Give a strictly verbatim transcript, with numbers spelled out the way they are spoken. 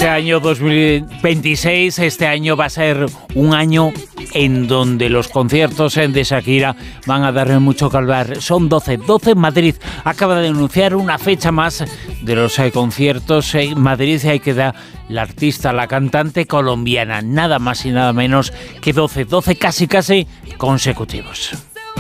este año dos mil veintiséis, este año va a ser un año en donde los conciertos de Shakira van a dar mucho que hablar. Son doce, doce en Madrid. Acaba de anunciar una fecha más de los eh, conciertos en Madrid. Hay que dar la artista, la cantante colombiana, nada más y nada menos que doce, doce casi casi consecutivos.